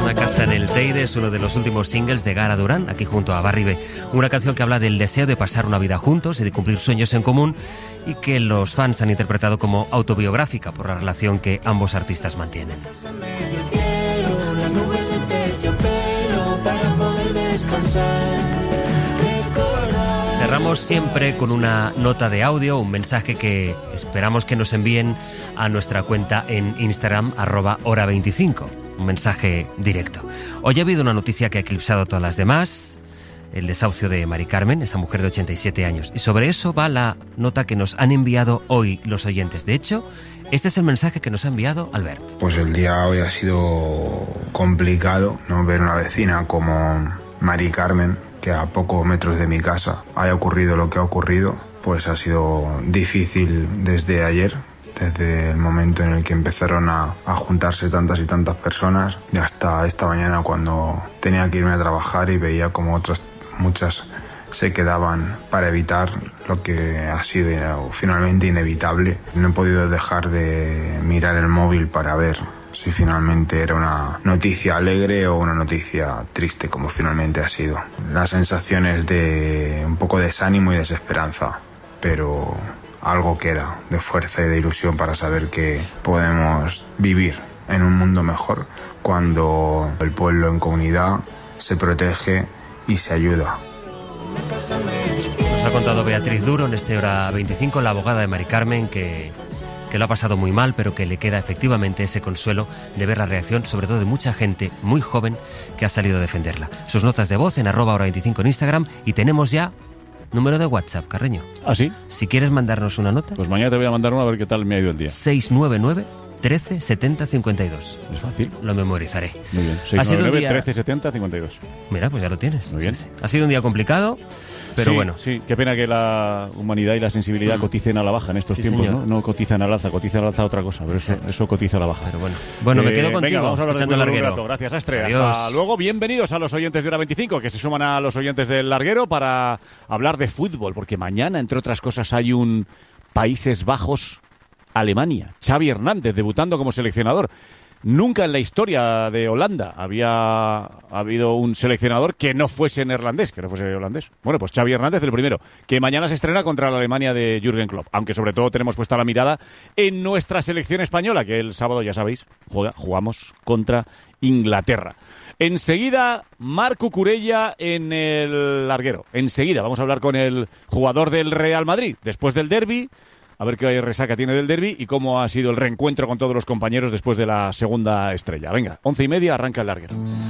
Una casa en el Teide es uno de los últimos singles de Gara Durán, aquí junto a Barry B. Una canción que habla del deseo de pasar una vida juntos y de cumplir sueños en común, y que los fans han interpretado como autobiográfica por la relación que ambos artistas mantienen. Cerramos siempre con una nota de audio, un mensaje que esperamos que nos envíen a nuestra cuenta en Instagram, @hora25. Un mensaje directo. Hoy ha habido una noticia que ha eclipsado a todas las demás: el desahucio de Mari Carmen, esa mujer de 87 años. Y sobre eso va la nota que nos han enviado hoy los oyentes. De hecho, este es el mensaje que nos ha enviado Albert. Pues el día hoy ha sido complicado, ¿no? Ver una vecina como Mari Carmen, que a pocos metros de mi casa haya ocurrido lo que ha ocurrido, pues ha sido difícil desde ayer, desde el momento en el que empezaron a juntarse tantas y tantas personas, y hasta esta mañana cuando tenía que irme a trabajar y veía como otras muchas se quedaban para evitar lo que ha sido finalmente inevitable. No he podido dejar de mirar el móvil para ver si finalmente era una noticia alegre o una noticia triste, como finalmente ha sido. La sensación es de un poco de desánimo y desesperanza, pero algo queda de fuerza y de ilusión para saber que podemos vivir en un mundo mejor cuando el pueblo en comunidad se protege y se ayuda. Nos ha contado Beatriz Duro en este Hora 25, la abogada de Mari Carmen, que lo ha pasado muy mal, pero que le queda efectivamente ese consuelo de ver la reacción, sobre todo de mucha gente muy joven que ha salido a defenderla. Sus notas de voz en @hora25 en Instagram, y tenemos ya número de WhatsApp, Carreño. ¿Ah, sí? Si quieres mandarnos una nota, pues mañana te voy a mandar una a ver qué tal me ha ido el día. 699 13 70 52. Es fácil. Lo memorizaré. Muy bien. 699 13 70 52. Mira, pues ya lo tienes. Muy bien. Sí. Ha sido un día complicado, pero sí, bueno. Sí, qué pena que la humanidad y la sensibilidad coticen a la baja en estos tiempos, señor. ¿no? No cotizan al alza, cotizan al alza otra cosa, pero eso cotiza a la baja. Pero bueno, me quedo contigo. Venga, vamos a hablar de fútbol un rato. Gracias, Astre. Adiós. Hasta luego. Bienvenidos a los oyentes de Hora 25, que se suman a los oyentes del Larguero para hablar de fútbol, porque mañana, entre otras cosas, hay un Países Bajos Alemania. Xavi Hernández debutando como seleccionador. Nunca en la historia de Holanda había habido un seleccionador que no fuese neerlandés, que no fuese holandés. Bueno, pues Xavi Hernández el primero, que mañana se estrena contra la Alemania de Jürgen Klopp, aunque sobre todo tenemos puesta la mirada en nuestra selección española, que el sábado, ya sabéis, jugamos contra Inglaterra. Enseguida, Marc Cucurella en el Larguero. Enseguida vamos a hablar con el jugador del Real Madrid, después del derbi. A ver qué resaca tiene del derbi y cómo ha sido el reencuentro con todos los compañeros después de la segunda estrella. Venga, 11:30, arranca el Larguero.